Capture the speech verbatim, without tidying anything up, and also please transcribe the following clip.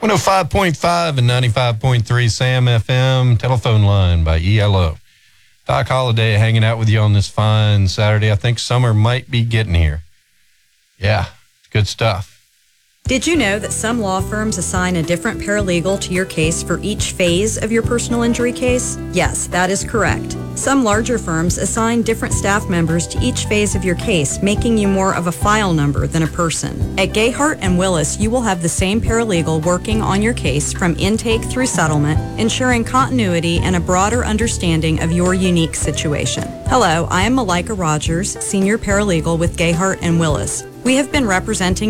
one oh five point five and ninety-five point three Sam F M. Telephone line by E L O. Doc Holliday hanging out with you on this fine Saturday. I think summer might be getting here. Yeah, good stuff. Did you know that some law firms assign a different paralegal to your case for each phase of your personal injury case? Yes, that is correct. Some larger firms assign different staff members to each phase of your case, making you more of a file number than a person. At Gayhart and Willis, you will have the same paralegal working on your case from intake through settlement, ensuring continuity and a broader understanding of your unique situation. Hello, I am Malika Rogers, Senior Paralegal with Gayhart and Willis. We have been representing